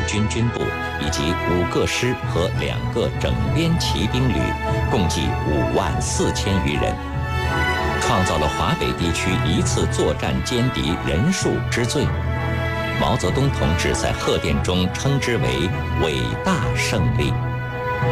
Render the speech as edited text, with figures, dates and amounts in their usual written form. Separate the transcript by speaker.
Speaker 1: 军军部以及5个师和2个整编骑兵旅，共计54000余人，创造了华北地区一次作战歼敌人数之最。毛泽东同志在贺电中称之为伟大胜利。